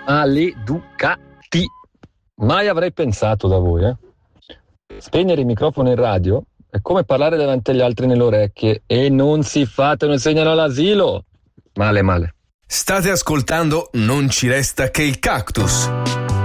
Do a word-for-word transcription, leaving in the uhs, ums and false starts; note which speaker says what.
Speaker 1: maleducati. Mai avrei pensato da voi, eh? Spegnere il microfono in radio è come parlare davanti agli altri nelle orecchie e non si fa, te lo insegnano all'asilo. Male, male.
Speaker 2: State ascoltando Non ci resta che il cactus.